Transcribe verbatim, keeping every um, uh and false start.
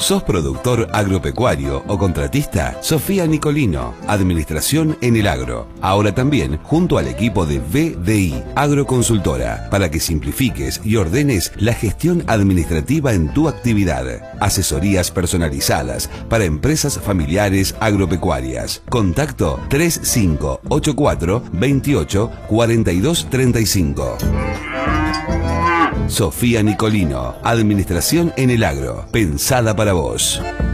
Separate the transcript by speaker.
Speaker 1: ¿Sos productor agropecuario o contratista? Sofía Nicolino, Administración en el Agro. Ahora también junto al equipo de V D I, Agroconsultora, para que simplifiques y ordenes la gestión administrativa en tu actividad. Asesorías personalizadas para empresas familiares agropecuarias. Contacto tres cinco ocho cuatro, veintiocho, cuarenta y dos, treinta y cinco. Sofía Nicolino, Administración en el Agro, pensada para vos.